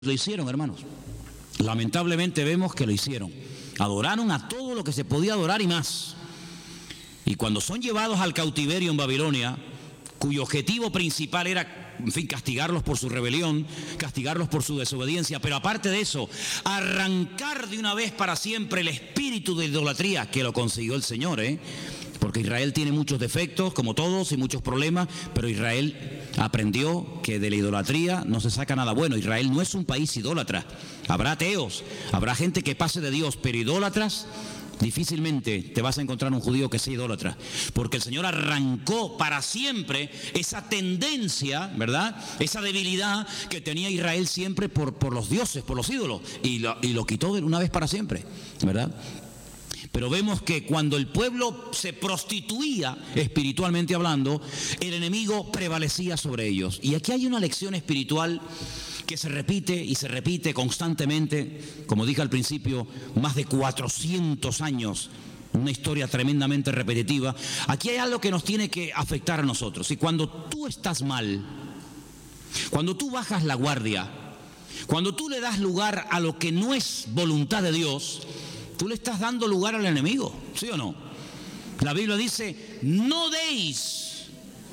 Lo hicieron, hermanos. Lamentablemente vemos que lo hicieron. Adoraron a todo lo que se podía adorar y más. Y cuando son llevados al cautiverio en Babilonia, cuyo objetivo principal era, en fin, castigarlos por su rebelión, castigarlos por su desobediencia, pero aparte de eso, arrancar de una vez para siempre el espíritu de idolatría, que lo consiguió el Señor, porque Israel tiene muchos defectos, como todos, y muchos problemas, pero Israel aprendió que de la idolatría no se saca nada bueno. Israel no es un país idólatra. Habrá ateos, habrá gente que pase de Dios, pero idólatras, difícilmente te vas a encontrar un judío que sea idólatra, porque el Señor arrancó para siempre esa tendencia, ¿verdad? Esa debilidad que tenía Israel siempre por los dioses, por los ídolos, y lo quitó de una vez para siempre, ¿verdad? Pero vemos que cuando el pueblo se prostituía, espiritualmente hablando, el enemigo prevalecía sobre ellos. Y aquí hay una lección espiritual que se repite y se repite constantemente, como dije al principio, más de 400 años, una historia tremendamente repetitiva. Aquí hay algo que nos tiene que afectar a nosotros. Y cuando tú estás mal, cuando tú bajas la guardia, cuando tú le das lugar a lo que no es voluntad de Dios, tú le estás dando lugar al enemigo, ¿sí o no? La Biblia dice, no deis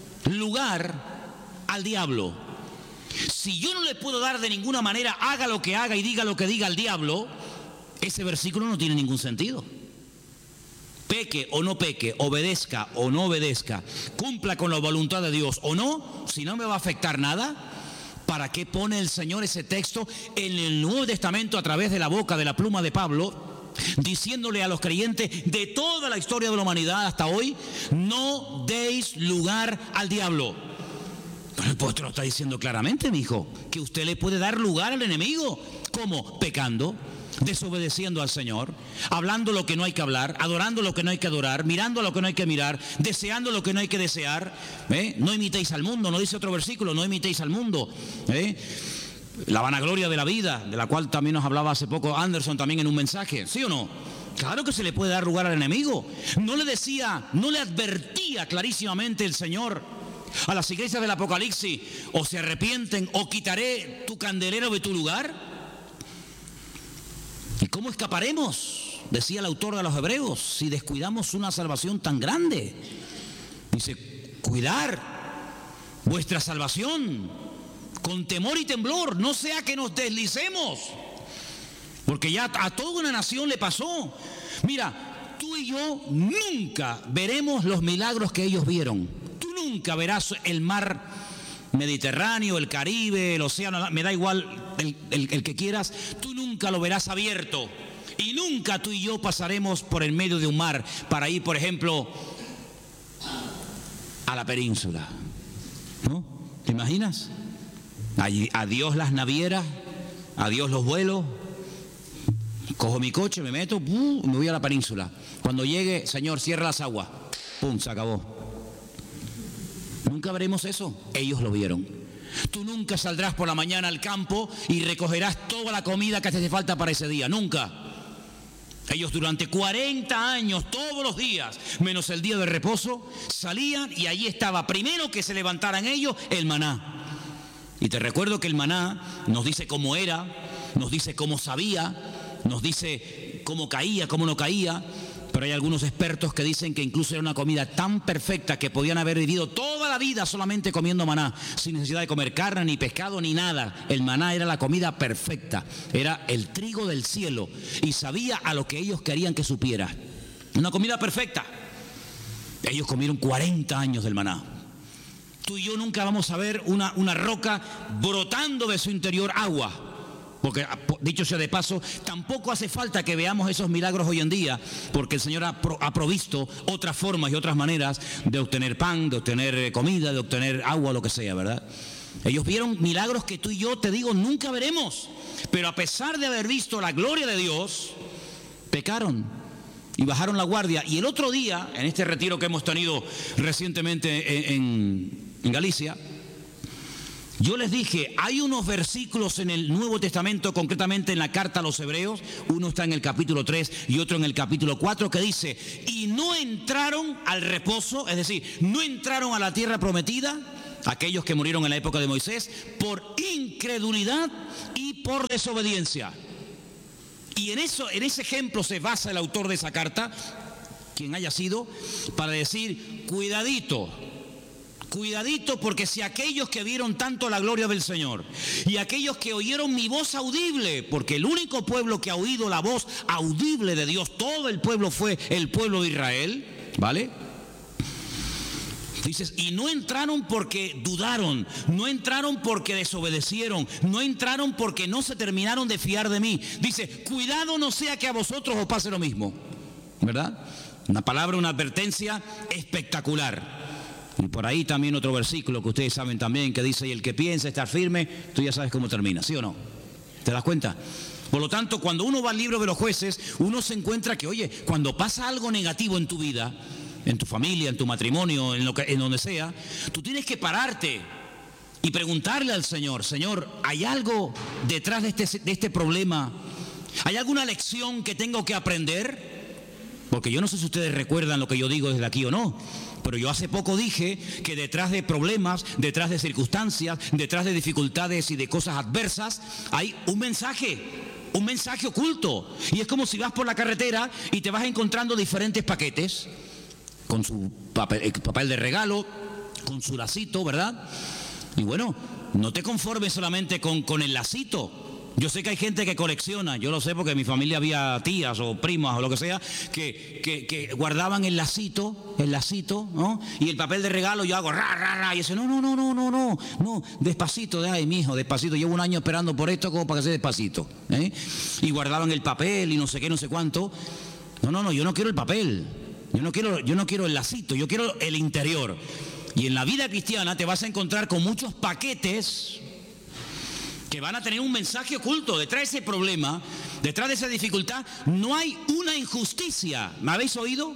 lugar al diablo. Si yo no le puedo dar de ninguna manera, haga lo que haga y diga lo que diga al diablo, ese versículo no tiene ningún sentido. Peque o no peque, obedezca o no obedezca, cumpla con la voluntad de Dios o no, si no me va a afectar nada, ¿para qué pone el Señor ese texto en el Nuevo Testamento a través de la boca, de la pluma de Pablo, diciéndole a los creyentes de toda la historia de la humanidad hasta hoy, no deis lugar al diablo? Pero el apóstol lo está diciendo claramente, mi hijo, que usted le puede dar lugar al enemigo. ¿Cómo? Pecando, desobedeciendo al Señor, hablando lo que no hay que hablar, adorando lo que no hay que adorar, mirando lo que no hay que mirar, deseando lo que no hay que desear. No imitéis al mundo, no dice otro versículo, no imitéis al mundo. La vanagloria de la vida, de la cual también nos hablaba hace poco Anderson también en un mensaje, ¿sí o no? Claro que se le puede dar lugar al enemigo. No le decía, no le advertía clarísimamente el Señor a las iglesias del Apocalipsis, o se arrepienten o quitaré tu candelero de tu lugar. ¿Y cómo escaparemos? Decía el autor de los Hebreos, si descuidamos una salvación tan grande. Dice, cuidar vuestra salvación con temor y temblor, no sea que nos deslicemos, porque ya a toda una nación le pasó. Mira, tú y yo nunca veremos los milagros que ellos vieron. Tú nunca verás el mar Mediterráneo, el Caribe, el océano, me da igual el que quieras, tú nunca lo verás abierto. Y nunca tú y yo pasaremos por el medio de un mar para ir, por ejemplo, a la península, ¿no? ¿Te imaginas? Adiós las navieras, adiós los vuelos, cojo mi coche, me meto, me voy a la península. Cuando llegue, Señor, cierra las aguas, ¡pum!, se acabó. Nunca veremos eso. Ellos lo vieron. Tú nunca saldrás por la mañana al campo y recogerás toda la comida que te hace falta para ese día, nunca. Ellos durante 40 años, todos los días, menos el día de reposo, salían y allí estaba, primero que se levantaran ellos, el maná. Y te recuerdo que el maná nos dice cómo era, nos dice cómo sabía, nos dice cómo caía, cómo no caía. Pero hay algunos expertos que dicen que incluso era una comida tan perfecta que podían haber vivido toda la vida solamente comiendo maná, sin necesidad de comer carne, ni pescado, ni nada. El maná era la comida perfecta, era el trigo del cielo y sabía a lo que ellos querían que supiera. Una comida perfecta. Ellos comieron 40 años del maná. Tú y yo nunca vamos a ver una roca brotando de su interior agua. Porque, dicho sea de paso, tampoco hace falta que veamos esos milagros hoy en día, porque el Señor ha provisto otras formas y otras maneras de obtener pan, de obtener comida, de obtener agua, lo que sea, ¿verdad? Ellos vieron milagros que tú y yo, te digo, nunca veremos. Pero a pesar de haber visto la gloria de Dios, pecaron y bajaron la guardia. Y el otro día, en este retiro que hemos tenido recientemente en Galicia, yo les dije, hay unos versículos en el Nuevo Testamento, concretamente en la carta a los Hebreos, uno está en el capítulo 3 y otro en el capítulo 4, que dice, y no entraron al reposo, es decir, no entraron a la tierra prometida aquellos que murieron en la época de Moisés, por incredulidad y por desobediencia. Y en ese ejemplo se basa el autor de esa carta, quien haya sido, para decir, cuidadito, porque si aquellos que vieron tanto la gloria del Señor y aquellos que oyeron mi voz audible, porque el único pueblo que ha oído la voz audible de Dios, todo el pueblo fue el pueblo de Israel, ¿vale? Dices, y no entraron porque dudaron, no entraron porque desobedecieron, no entraron porque no se terminaron de fiar de mí. Dice, cuidado no sea que a vosotros os pase lo mismo, ¿verdad? Una palabra, una advertencia espectacular. Y por ahí también otro versículo que ustedes saben también, que dice, y el que piensa estar firme, tú ya sabes cómo termina, ¿sí o no? ¿Te das cuenta? Por lo tanto, cuando uno va al libro de los jueces, uno se encuentra que, oye, cuando pasa algo negativo en tu vida, en tu familia, en tu matrimonio, en donde sea, tú tienes que pararte y preguntarle al Señor, Señor, ¿hay algo detrás de este problema? ¿Hay alguna lección que tengo que aprender? Porque yo no sé si ustedes recuerdan lo que yo digo desde aquí o no, pero yo hace poco dije que detrás de problemas, detrás de circunstancias, detrás de dificultades y de cosas adversas, hay un mensaje oculto. Y es como si vas por la carretera y te vas encontrando diferentes paquetes, con su papel de regalo, con su lacito, ¿verdad? Y bueno, no te conformes solamente con el lacito. Yo sé que hay gente que colecciona, yo lo sé porque en mi familia había tías o primas o lo que sea, que guardaban el lacito, ¿no? Y el papel de regalo yo hago ra, y dice, no, despacito, ay, mijo, despacito, llevo un año esperando por esto como para que sea despacito, ¿eh? Y guardaban el papel y no sé qué, no sé cuánto. No, yo no quiero el papel, yo no quiero el lacito, yo quiero el interior. Y en la vida cristiana te vas a encontrar con muchos paquetes que van a tener un mensaje oculto. Detrás de ese problema, detrás de esa dificultad, no hay una injusticia. ¿Me habéis oído?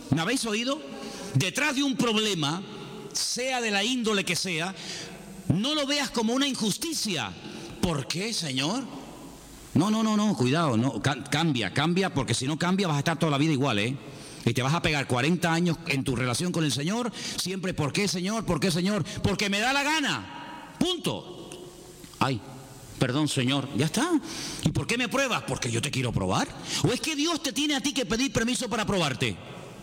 Detrás de un problema, sea de la índole que sea, no lo veas como una injusticia. ¿Por qué, Señor? No, cuidado, no, cambia, porque si no cambia vas a estar toda la vida igual, ¿eh? Y te vas a pegar 40 años en tu relación con el Señor, siempre, ¿por qué, Señor? Porque me da la gana. Punto. Ay, perdón, Señor, ya está. ¿Y por qué me pruebas? Porque yo te quiero probar. ¿O es que Dios te tiene a ti que pedir permiso para probarte?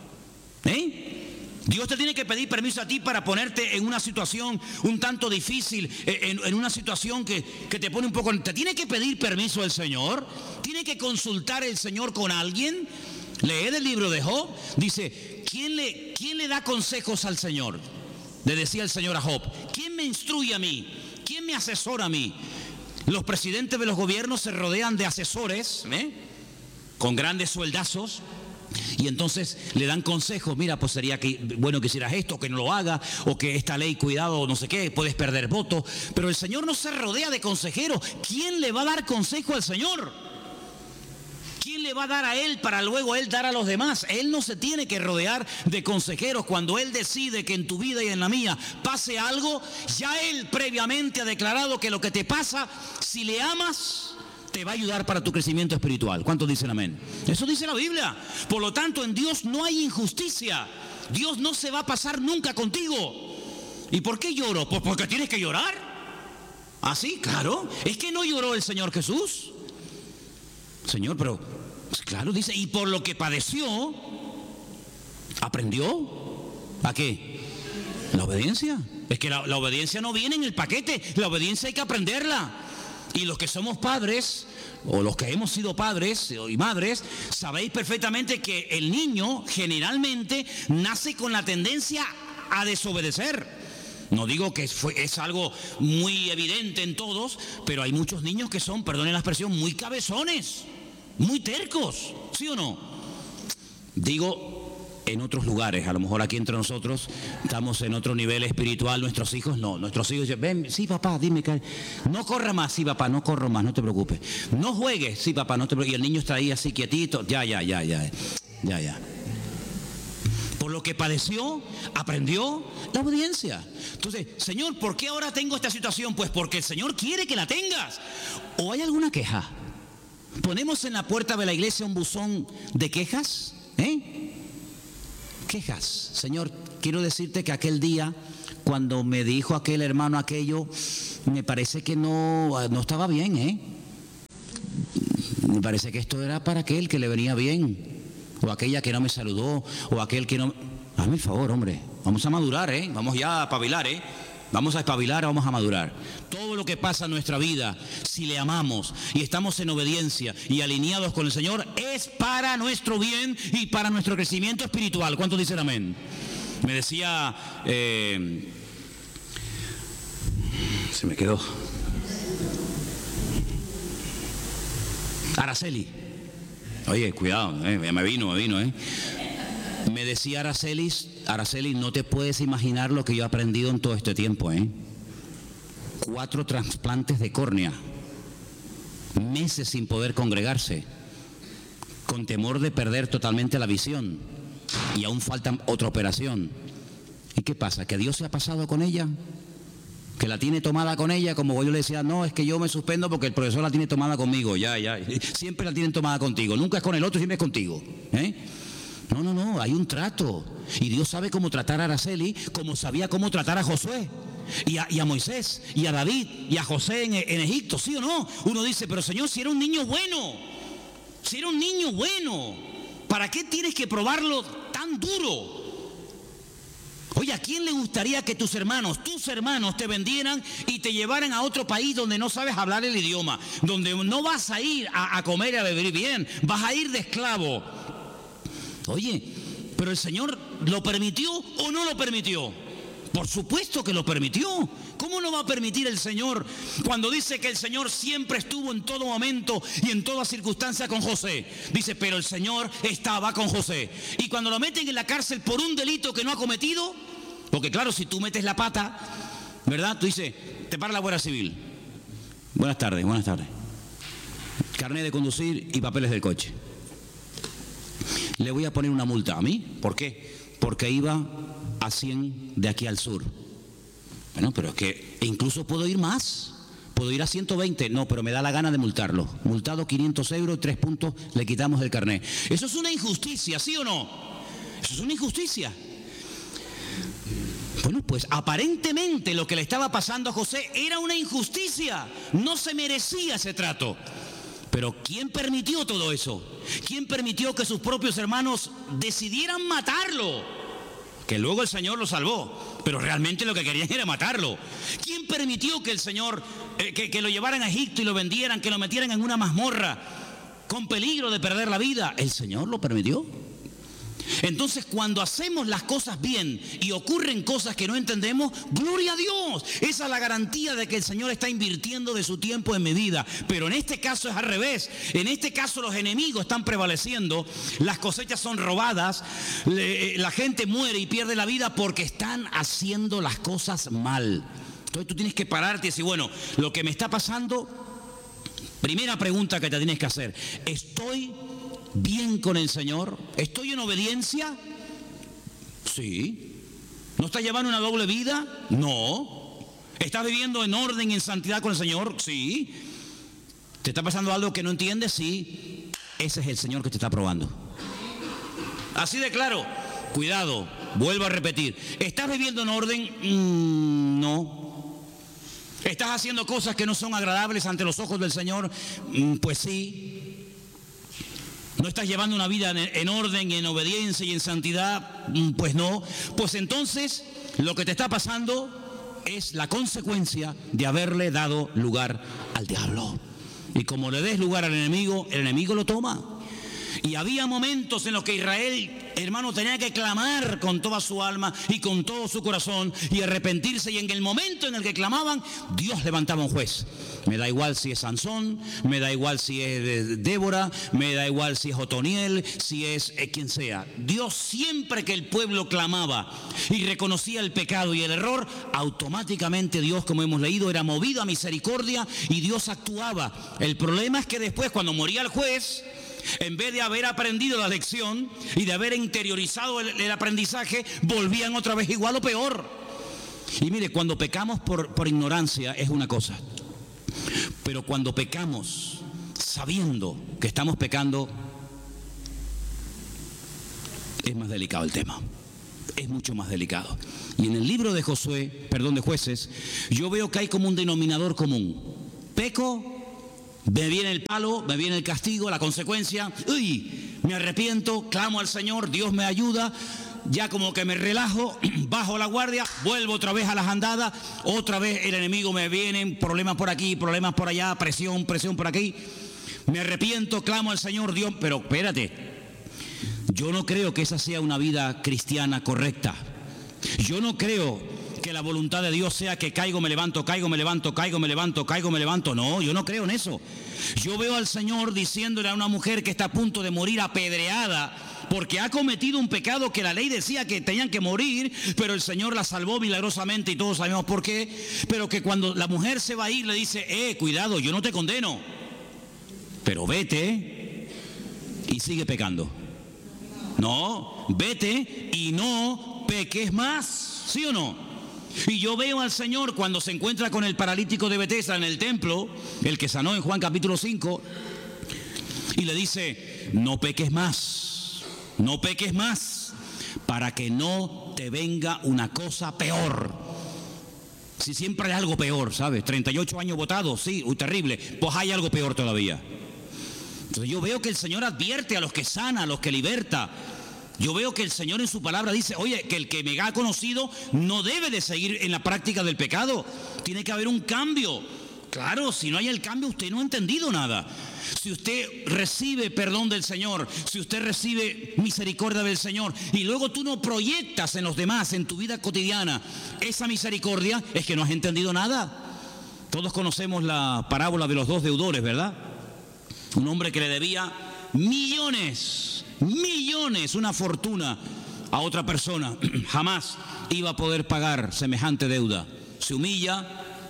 Dios te tiene que pedir permiso a ti para ponerte en una situación un tanto difícil, en una situación que te pone un poco... ¿Te tiene que pedir permiso el Señor? ¿Tiene que consultar el Señor con alguien? Lee el libro de Job. Dice, ¿quién le da consejos al Señor? Le decía el Señor a Job, ¿quién me instruye a mí? ¿Quién me asesora a mí? Los presidentes de los gobiernos se rodean de asesores, con grandes sueldazos, y entonces le dan consejos. Mira, pues sería bueno que hicieras esto, que no lo haga, o que esta ley, cuidado, no sé qué, puedes perder votos. Pero el Señor no se rodea de consejeros. ¿Quién le va a dar consejo al Señor? ¿Quién le va a dar a Él para luego Él dar a los demás? Él no se tiene que rodear de consejeros. Cuando Él decide que en tu vida y en la mía pase algo, ya Él previamente ha declarado que lo que te pasa, si le amas, te va a ayudar para tu crecimiento espiritual. ¿Cuántos dicen amén? Eso dice la Biblia. Por lo tanto, en Dios no hay injusticia. Dios no se va a pasar nunca contigo. ¿Y por qué lloro? Pues porque tienes que llorar. ¿Ah, sí? Claro. ¿Es que no lloró el Señor Jesús? Señor, pero pues claro, dice, y por lo que padeció, aprendió. ¿A qué? La obediencia. Es que la obediencia no viene en el paquete, la obediencia hay que aprenderla. Y los que somos padres, o los que hemos sido padres y madres, sabéis perfectamente que el niño generalmente nace con la tendencia a desobedecer. No digo que es algo muy evidente en todos, pero hay muchos niños que son, perdonen la expresión, muy cabezones, muy tercos, ¿sí o no? Digo, en otros lugares, a lo mejor aquí entre nosotros estamos en otro nivel espiritual, nuestros hijos no. Nuestros hijos dicen, ven, sí papá, dime que no corra más, sí papá, no corro más, no te preocupes. No juegues, sí papá, no te preocupes. Y el niño está ahí así quietito, ya. Por lo que padeció, aprendió la obediencia. Entonces, Señor, ¿por qué ahora tengo esta situación? Pues porque el Señor quiere que la tengas. ¿O hay alguna queja? ¿Ponemos en la puerta de la iglesia un buzón de quejas? Quejas. Señor, quiero decirte que aquel día, cuando me dijo aquel hermano aquello, me parece que no estaba bien, ¿eh? Me parece que esto era para aquel que le venía bien, o aquella que no me saludó, o aquel que no... Hazme el favor, hombre, vamos a madurar, ¿eh? Vamos ya a espabilar, ¿eh? Vamos a espabilar, vamos a madurar. Todo lo que pasa en nuestra vida, si le amamos y estamos en obediencia y alineados con el Señor, es para nuestro bien y para nuestro crecimiento espiritual. ¿Cuántos dicen amén? Me decía... se me quedó. Araceli. Oye, cuidado, me vino, Me decía Araceli, no te puedes imaginar lo que yo he aprendido en todo este tiempo, 4 trasplantes de córnea, meses sin poder congregarse, con temor de perder totalmente la visión, y aún falta otra operación. ¿Y qué pasa? ¿Que Dios se ha pasado con ella? ¿Que la tiene tomada con ella? Como yo le decía, no, es que yo me suspendo porque el profesor la tiene tomada conmigo. Ya, siempre la tienen tomada contigo, nunca es con el otro, siempre es contigo, No, hay un trato. Y Dios sabe cómo tratar a Araceli, como sabía cómo tratar a Josué, y a Moisés, y a David, y a José en Egipto, ¿sí o no? Uno dice, pero Señor, si era un niño bueno, ¿para qué tienes que probarlo tan duro? Oye, ¿a quién le gustaría que tus hermanos te vendieran y te llevaran a otro país donde no sabes hablar el idioma, donde no vas a ir a comer y a beber bien, vas a ir de esclavo? Oye, pero el Señor ¿lo permitió o no lo permitió? Por supuesto que lo permitió. ¿Cómo no va a permitir el Señor cuando dice que el Señor siempre estuvo en todo momento y en toda circunstancia con José? Dice, pero el Señor estaba con José. Y cuando lo meten en la cárcel por un delito que no ha cometido, porque claro, si tú metes la pata, ¿verdad? Tú dices, te para la Guardia Civil. Buenas tardes. Carnet de conducir y papeles del coche. Le voy a poner una multa. ¿A mí? ¿Por qué? Porque iba a 100 de aquí al sur. Bueno, pero es que incluso puedo ir más. Puedo ir a 120. No, pero me da la gana de multarlo. Multado 500 euros, 3 puntos, le quitamos el carnet. Eso es una injusticia, ¿sí o no? Eso es una injusticia. Bueno, pues aparentemente lo que le estaba pasando a José era una injusticia. No se merecía ese trato. Pero ¿quién permitió todo eso? ¿Quién permitió que sus propios hermanos decidieran matarlo? Que luego el Señor lo salvó, pero realmente lo que querían era matarlo. ¿Quién permitió que el Señor, que lo llevaran a Egipto y lo vendieran, que lo metieran en una mazmorra con peligro de perder la vida? El Señor lo permitió. Entonces, cuando hacemos las cosas bien y ocurren cosas que no entendemos, ¡gloria a Dios! Esa es la garantía de que el Señor está invirtiendo de su tiempo en mi vida. Pero en este caso es al revés. En este caso los enemigos están prevaleciendo, las cosechas son robadas, la gente muere y pierde la vida porque están haciendo las cosas mal. Entonces tú tienes que pararte y decir, bueno, lo que me está pasando, primera pregunta que te tienes que hacer, ¿estoy bien con el Señor? ¿Estoy en obediencia? Sí. ¿No estás llevando una doble vida? No. ¿Estás viviendo en orden y en santidad con el Señor? Sí. ¿Te está pasando algo que no entiendes? Sí. Ese es el Señor que te está probando. Así de claro. Cuidado, vuelvo a repetir. ¿Estás viviendo en orden? No. ¿Estás haciendo cosas que no son agradables ante los ojos del Señor? Pues sí. ¿No estás llevando una vida en orden y en obediencia y en santidad? Pues no. Pues entonces lo que te está pasando es la consecuencia de haberle dado lugar al diablo. Y como le des lugar al enemigo, el enemigo lo toma. Y había momentos en los que Israel, hermano, tenía que clamar con toda su alma y con todo su corazón y arrepentirse. Y en el momento en el que clamaban, Dios levantaba un juez. Me da igual si es Sansón, me da igual si es Débora, me da igual si es Otoniel, si es quien sea. Dios, siempre que el pueblo clamaba y reconocía el pecado y el error, automáticamente Dios, como hemos leído, era movido a misericordia y Dios actuaba. El problema es que después, cuando moría el juez, en vez de haber aprendido la lección y de haber interiorizado el aprendizaje, volvían otra vez igual o peor. Y mire, cuando pecamos por ignorancia es una cosa, pero cuando pecamos sabiendo que estamos pecando, es más delicado el tema. es mucho más delicado. Y en el libro de de Jueces, yo veo que hay como un denominador común. Peco, me viene el palo, me viene el castigo, la consecuencia. ¡Uy! Me arrepiento, clamo al Señor, Dios me ayuda. Ya como que me relajo, bajo la guardia, vuelvo otra vez a las andadas, otra vez el enemigo me viene, problemas por aquí, problemas por allá, presión por aquí. Me arrepiento, clamo al Señor, Dios, pero espérate, yo no creo que esa sea una vida cristiana correcta. Yo no creo que la voluntad de Dios sea que caigo, me levanto, caigo, me levanto, caigo, me levanto, caigo, me levanto. No, yo no creo en eso. Yo veo al Señor diciéndole a una mujer que está a punto de morir apedreada porque ha cometido un pecado que la ley decía que tenían que morir, pero el Señor la salvó milagrosamente y todos sabemos por qué. Pero que cuando la mujer se va a ir le dice, cuidado, yo no te condeno, pero vete y sigue pecando. No, vete y no peques más, ¿sí o no? Y yo veo al Señor cuando se encuentra con el paralítico de Betesda en el templo, el que sanó en Juan capítulo 5, y le dice, no peques más, no peques más, para que no te venga una cosa peor. Si siempre hay algo peor, ¿sabes? 38 años votados, sí, terrible, pues hay algo peor todavía. Entonces yo veo que el Señor advierte a los que sana, a los que liberta. Yo veo que el Señor en su palabra dice, oye, que el que me ha conocido no debe de seguir en la práctica del pecado. Tiene que haber un cambio. Claro, si no hay el cambio, usted no ha entendido nada. Si usted recibe perdón del Señor, si usted recibe misericordia del Señor, y luego tú no proyectas en los demás, en tu vida cotidiana, esa misericordia, es que no has entendido nada. Todos conocemos la parábola de los dos deudores, ¿verdad? Un hombre que le debía millones, una fortuna a otra persona, jamás iba a poder pagar semejante deuda. Se humilla,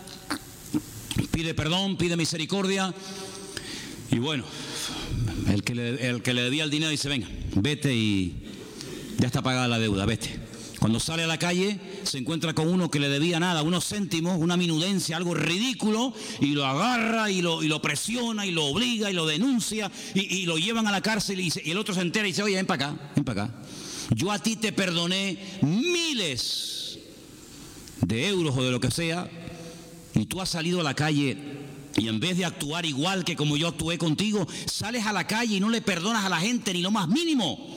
pide perdón, pide misericordia, y bueno, el que le debía el dinero dice, venga, vete y ya está pagada la deuda, vete. Cuando sale a la calle se encuentra con uno que le debía nada, unos céntimos, una minudencia, algo ridículo, y lo agarra y lo presiona y lo obliga y lo denuncia y lo llevan a la cárcel y el otro se entera y dice, oye, ven para acá. Yo a ti te perdoné miles de euros o de lo que sea, y tú has salido a la calle y en vez de actuar igual que como yo actué contigo, sales a la calle y no le perdonas a la gente ni lo más mínimo.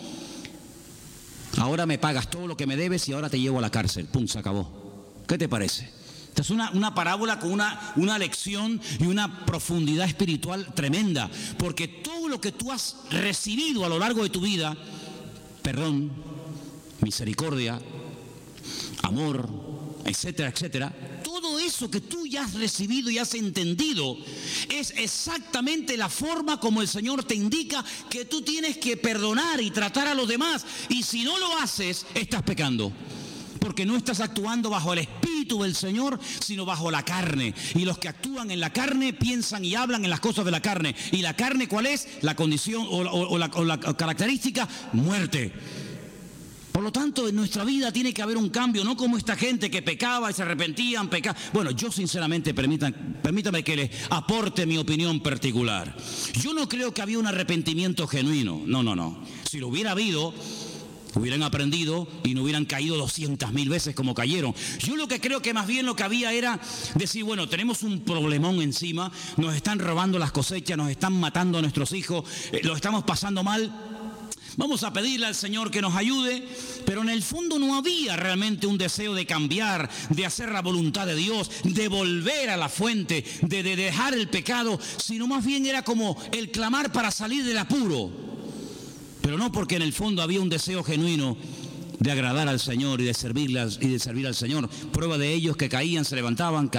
Ahora me pagas todo lo que me debes y ahora te llevo a la cárcel. Pum, se acabó. ¿Qué te parece? Esta es una parábola con una lección y una profundidad espiritual tremenda. Porque todo lo que tú has recibido a lo largo de tu vida, perdón, misericordia, amor, etcétera, etcétera, todo eso que tú ya has recibido y has entendido es exactamente la forma como el Señor te indica que tú tienes que perdonar y tratar a los demás. Y si no lo haces, estás pecando, porque no estás actuando bajo el Espíritu del Señor, sino bajo la carne. Y los que actúan en la carne piensan y hablan en las cosas de la carne. ¿Y la carne cuál es? La condición o la característica, muerte. Por lo tanto, en nuestra vida tiene que haber un cambio, no como esta gente que pecaba y se arrepentían, pecaba. Bueno, yo sinceramente, permítame que les aporte mi opinión particular. Yo no creo que había un arrepentimiento genuino, no. Si lo hubiera habido, hubieran aprendido y no hubieran caído 200.000 veces como cayeron. Yo lo que creo que más bien lo que había era decir, bueno, tenemos un problemón encima, nos están robando las cosechas, nos están matando a nuestros hijos, lo estamos pasando mal. Vamos a pedirle al Señor que nos ayude, pero en el fondo no había realmente un deseo de cambiar, de hacer la voluntad de Dios, de volver a la fuente, de dejar el pecado, sino más bien era como el clamar para salir del apuro. Pero no porque en el fondo había un deseo genuino de agradar al Señor y de servir al Señor. Prueba de ellos que caían, se levantaban,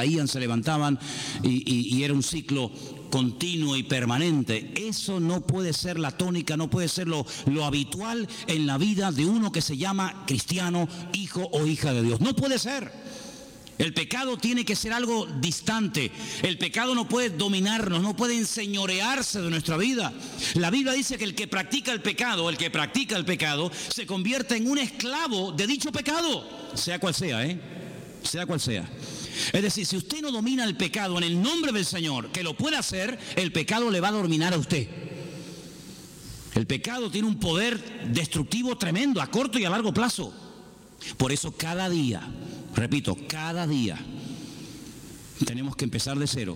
y era un ciclo continuo y permanente. Eso no puede ser la tónica, no puede ser lo habitual en la vida de uno que se llama cristiano, hijo o hija de Dios. No puede ser. El pecado tiene que ser algo distante. El pecado no puede dominarnos, no puede enseñorearse de nuestra vida. La Biblia dice que el que practica el pecado, se convierte en un esclavo de dicho pecado, sea cual sea, sea cual sea. Es decir, si usted no domina el pecado en el nombre del Señor, que lo puede hacer, el pecado le va a dominar a usted. El pecado tiene un poder destructivo tremendo, a corto y a largo plazo. Por eso cada día, repito, cada día tenemos que empezar de cero.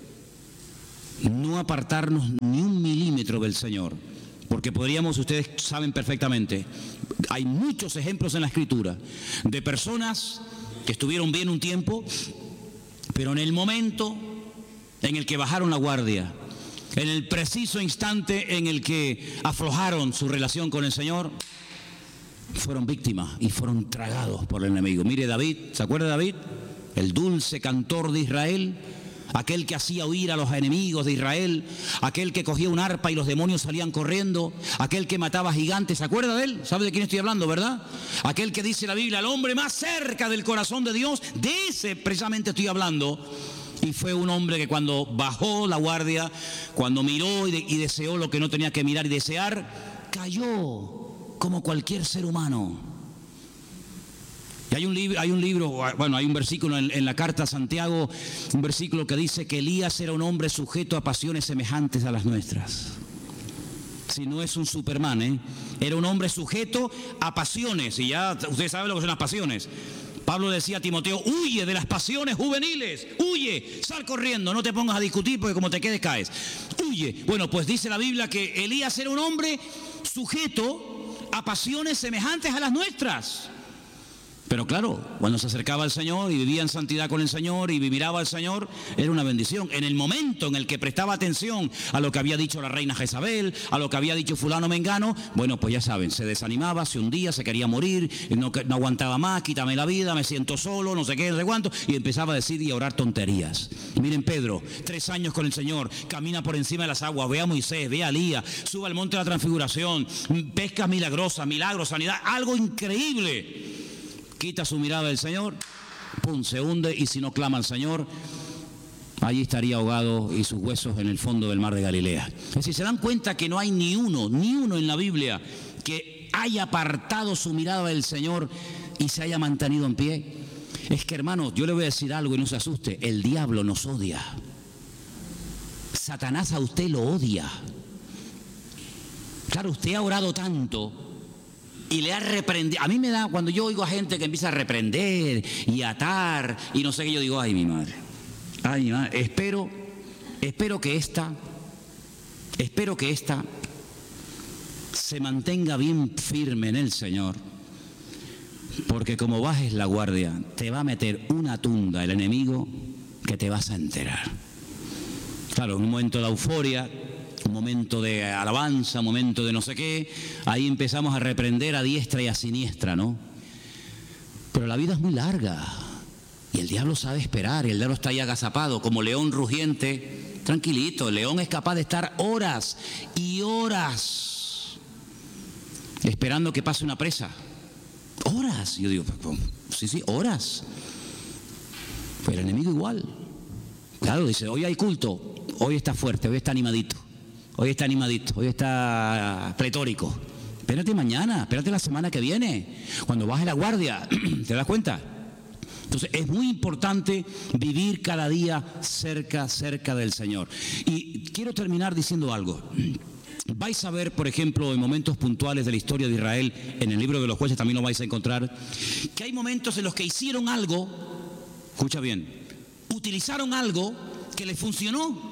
No apartarnos ni un milímetro del Señor, porque podríamos, ustedes saben perfectamente, hay muchos ejemplos en la Escritura de personas que estuvieron bien un tiempo, pero en el momento en el que bajaron la guardia, en el preciso instante en el que aflojaron su relación con el Señor, fueron víctimas y fueron tragados por el enemigo. Mire David, ¿se acuerda de David? El dulce cantor de Israel, aquel que hacía huir a los enemigos de Israel, aquel que cogía un arpa y los demonios salían corriendo, aquel que mataba gigantes. ¿Se acuerda de él? ¿Sabe de quién estoy hablando, verdad? Aquel que dice la Biblia, el hombre más cerca del corazón de Dios, de ese precisamente estoy hablando. Y fue un hombre que cuando bajó la guardia, cuando miró y deseó lo que no tenía que mirar y desear, cayó como cualquier ser humano. Y hay un versículo en la carta a Santiago, un versículo que dice que Elías era un hombre sujeto a pasiones semejantes a las nuestras. Si no es un Superman, era un hombre sujeto a pasiones, y ya usted sabe lo que son las pasiones. Pablo decía a Timoteo, huye de las pasiones juveniles, huye, sal corriendo, no te pongas a discutir porque como te quedes caes, huye. Bueno, pues dice la Biblia que Elías era un hombre sujeto a pasiones semejantes a las nuestras. Pero claro, cuando se acercaba al Señor y vivía en santidad con el Señor y miraba al Señor, era una bendición. En el momento en el que prestaba atención a lo que había dicho la reina Jezabel, a lo que había dicho fulano mengano, bueno, pues ya saben, se desanimaba, se hundía, se quería morir, no aguantaba más, quítame la vida, me siento solo, no sé qué, no sé cuánto, y empezaba a decir y a orar tonterías. Y miren Pedro, 3 años con el Señor, camina por encima de las aguas, ve a Moisés, ve a Elías, sube al monte de la transfiguración, pescas milagrosas, milagros, sanidad, algo increíble. Quita su mirada del Señor, pum, se hunde, y si no clama al Señor, allí estaría ahogado y sus huesos en el fondo del mar de Galilea. Es decir, se dan cuenta que no hay ni uno en la Biblia que haya apartado su mirada del Señor y se haya mantenido en pie. Es que, hermanos, yo le voy a decir algo y no se asuste, el diablo nos odia. Satanás a usted lo odia. Claro, usted ha orado tanto y le ha reprendido. A mí me da, cuando yo oigo a gente que empieza a reprender y atar y no sé qué, yo digo, ay mi madre, espero que esta se mantenga bien firme en el Señor, porque como bajes la guardia, te va a meter una tunda el enemigo que te vas a enterar. Claro, en un momento de euforia, un momento de alabanza, un momento de no sé qué, ahí empezamos a reprender a diestra y a siniestra, ¿no? Pero la vida es muy larga y el diablo sabe esperar, y el diablo está ahí agazapado como león rugiente, tranquilito. El león es capaz de estar horas y horas esperando que pase una presa. Horas. Yo digo, sí, horas. Pues el enemigo igual. Claro, dice, hoy hay culto, hoy está fuerte, hoy está animadito. Hoy está pletórico. Espérate mañana, espérate la semana que viene, cuando baje la guardia. ¿Te das cuenta? Entonces es muy importante vivir cada día cerca del Señor. Y quiero terminar diciendo algo. Vais a ver, por ejemplo, en momentos puntuales de la historia de Israel, en el libro de los Jueces también lo vais a encontrar, que hay momentos en los que hicieron algo, escucha bien, utilizaron algo que les funcionó.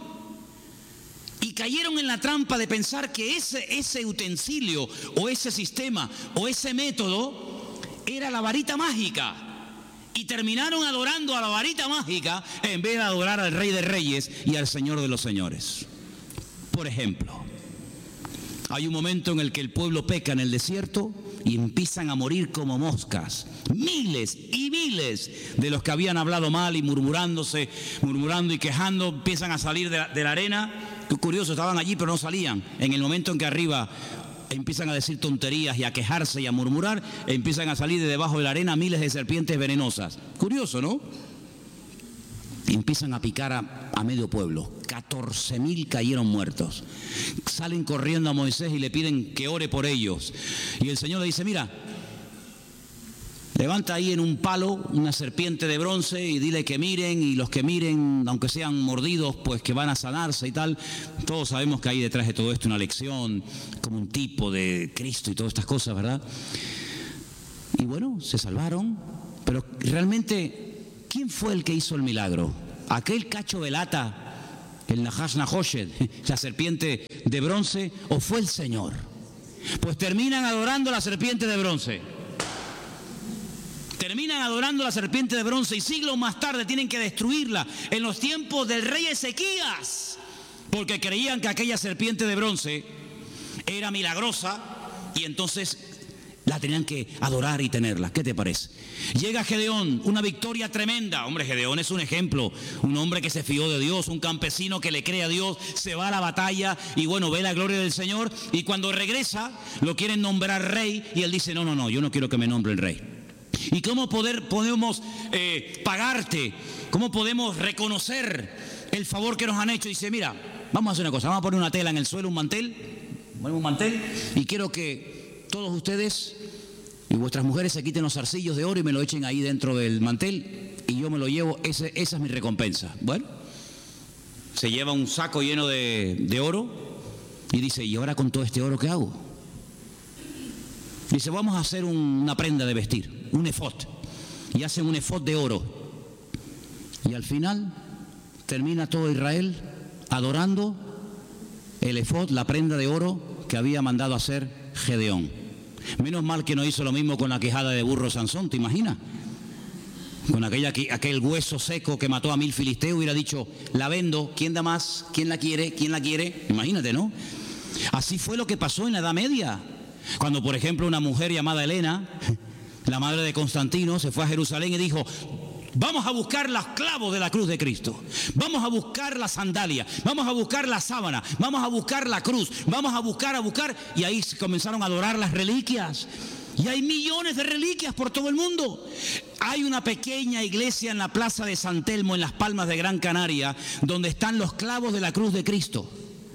Y cayeron en la trampa de pensar que ese utensilio o ese sistema o ese método era la varita mágica. Y terminaron adorando a la varita mágica en vez de adorar al Rey de Reyes y al Señor de los Señores. Por ejemplo, hay un momento en el que el pueblo peca en el desierto y empiezan a morir como moscas. Miles y miles de los que habían hablado mal y murmurando y quejando, empiezan a salir de la arena. Qué curioso, estaban allí pero no salían. En el momento en que arriba empiezan a decir tonterías y a quejarse y a murmurar, empiezan a salir de debajo de la arena miles de serpientes venenosas. Curioso, ¿no? Y empiezan a picar a medio pueblo. 14.000 cayeron muertos. Salen corriendo a Moisés y le piden que ore por ellos. Y el Señor le dice, mira, levanta ahí en un palo una serpiente de bronce y dile que miren, y los que miren, aunque sean mordidos, pues que van a sanarse y tal. Todos sabemos que hay detrás de todo esto una lección, como un tipo de Cristo y todas estas cosas, ¿verdad? Y bueno, se salvaron. Pero realmente, ¿quién fue el que hizo el milagro? ¿Aquel cacho de lata, el Nahash Nahoshed, la serpiente de bronce, o fue el Señor? Pues terminan adorando a la serpiente de bronce. Terminan adorando a la serpiente de bronce y siglos más tarde tienen que destruirla en los tiempos del rey Ezequías, porque creían que aquella serpiente de bronce era milagrosa y entonces la tenían que adorar y tenerla. ¿Qué te parece? Llega Gedeón, una victoria tremenda. Hombre, Gedeón es un ejemplo, un hombre que se fió de Dios, un campesino que le cree a Dios, se va a la batalla y bueno, ve la gloria del Señor, y cuando regresa lo quieren nombrar rey y él dice, no, yo no quiero que me nombren rey. ¿Y cómo podemos pagarte? ¿Cómo podemos reconocer el favor que nos han hecho? Y dice, mira, vamos a hacer una cosa, vamos a poner una tela en el suelo, un mantel, y quiero que todos ustedes y vuestras mujeres se quiten los zarcillos de oro y me lo echen ahí dentro del mantel y yo me lo llevo, esa es mi recompensa. Bueno, se lleva un saco lleno de oro y dice, ¿y ahora con todo este oro qué hago? Dice, vamos a hacer una prenda de vestir, un efod, y hacen un efod de oro. Y al final termina todo Israel adorando el efod, la prenda de oro que había mandado hacer Gedeón. Menos mal que no hizo lo mismo con la quejada de burro Sansón, ¿te imaginas? Con aquel hueso seco que mató a 1000 filisteos, hubiera dicho, la vendo, ¿quién da más? ¿Quién la quiere? ¿Quién la quiere? Imagínate, ¿no? Así fue lo que pasó en la Edad Media. Cuando, por ejemplo, una mujer llamada Helena, la madre de Constantino, se fue a Jerusalén y dijo, vamos a buscar los clavos de la cruz de Cristo, vamos a buscar la sandalia, vamos a buscar la sábana, vamos a buscar la cruz, vamos a buscar, y ahí comenzaron a adorar las reliquias. Y hay millones de reliquias por todo el mundo. Hay una pequeña iglesia en la plaza de San Telmo, en las Palmas de Gran Canaria, donde están los clavos de la cruz de Cristo.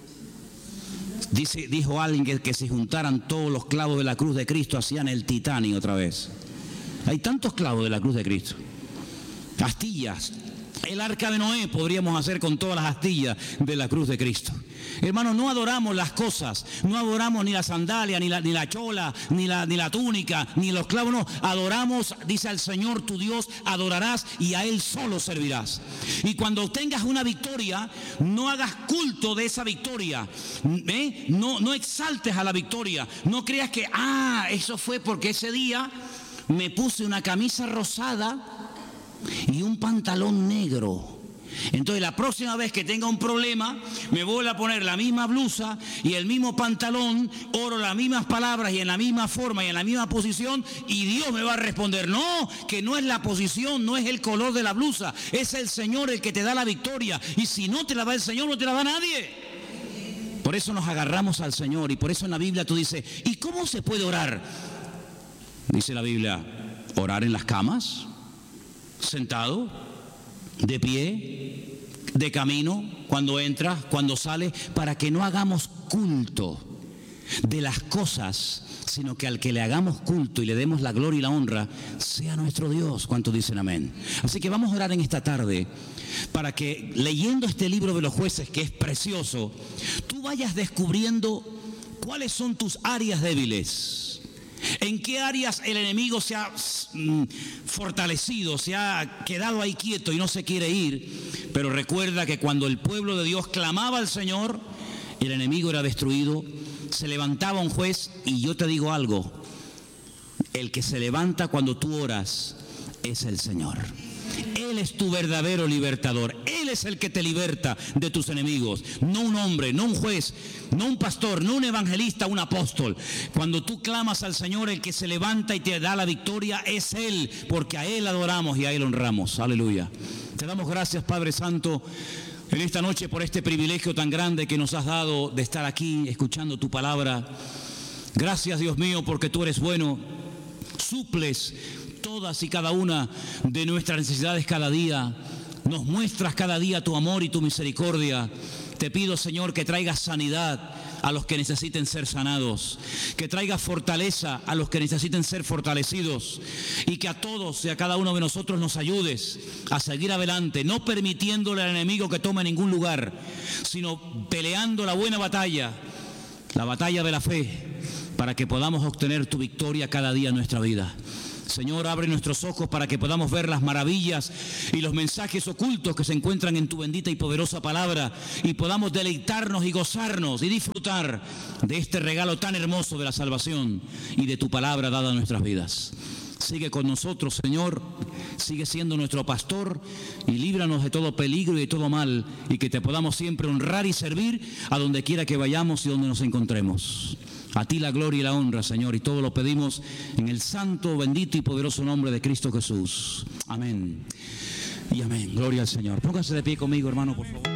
Dijo alguien que si juntaran todos los clavos de la cruz de Cristo hacían el Titanic otra vez. Hay tantos clavos de la cruz de Cristo. Astillas. El arca de Noé podríamos hacer con todas las astillas de la cruz de Cristo. Hermanos, no adoramos las cosas, no adoramos ni la sandalia, ni la chola, ni la túnica, ni los clavos, no. Adoramos, dice al Señor tu Dios, adorarás y a Él solo servirás. Y cuando tengas una victoria, no hagas culto de esa victoria, no exaltes a la victoria, no creas que, eso fue porque ese día me puse una camisa rosada y un pantalón negro. Entonces la próxima vez que tenga un problema me voy a poner la misma blusa y el mismo pantalón, oro las mismas palabras y en la misma forma y en la misma posición, y Dios me va a responder, no, que no es la posición, no es el color de la blusa, es el Señor el que te da la victoria, y si no te la da el Señor, no te la da nadie. Por eso nos agarramos al Señor, y por eso en la Biblia tú dices, ¿y cómo se puede orar? Dice la Biblia, orar en las camas, sentado, de pie, de camino, cuando entras, cuando sales, para que no hagamos culto de las cosas, sino que al que le hagamos culto y le demos la gloria y la honra, sea nuestro Dios. ¿Cuántos dicen amén? Así que vamos a orar en esta tarde para que, leyendo este libro de los jueces, que es precioso, tú vayas descubriendo cuáles son tus áreas débiles. ¿En qué áreas el enemigo se ha fortalecido, se ha quedado ahí quieto y no se quiere ir? Pero recuerda que cuando el pueblo de Dios clamaba al Señor, el enemigo era destruido, se levantaba un juez, y yo te digo algo, el que se levanta cuando tú oras es el Señor. Él es tu verdadero libertador. Él es el que te liberta de tus enemigos. No un hombre, no un juez, no un pastor, no un evangelista, un apóstol. Cuando tú clamas al Señor, el que se levanta y te da la victoria es Él, porque a Él adoramos y a Él honramos. Aleluya. Te damos gracias, Padre Santo, en esta noche por este privilegio tan grande que nos has dado de estar aquí escuchando tu palabra. Gracias, Dios mío, porque tú eres bueno. Suples todas y cada una de nuestras necesidades cada día. Nos muestras cada día tu amor y tu misericordia. Te pido, Señor, que traigas sanidad a los que necesiten ser sanados, que traigas fortaleza a los que necesiten ser fortalecidos, y que a todos y a cada uno de nosotros nos ayudes a seguir adelante, no permitiéndole al enemigo que tome ningún lugar, sino peleando la buena batalla, la batalla de la fe, para que podamos obtener tu victoria cada día en nuestra vida. Señor, abre nuestros ojos para que podamos ver las maravillas y los mensajes ocultos que se encuentran en tu bendita y poderosa palabra, y podamos deleitarnos y gozarnos y disfrutar de este regalo tan hermoso de la salvación y de tu palabra dada a nuestras vidas. Sigue con nosotros, Señor, sigue siendo nuestro pastor y líbranos de todo peligro y de todo mal, y que te podamos siempre honrar y servir a donde quiera que vayamos y donde nos encontremos. A ti la gloria y la honra, Señor, y todo lo pedimos en el santo, bendito y poderoso nombre de Cristo Jesús. Amén y amén. Gloria al Señor. Póngase de pie conmigo, hermano, por favor.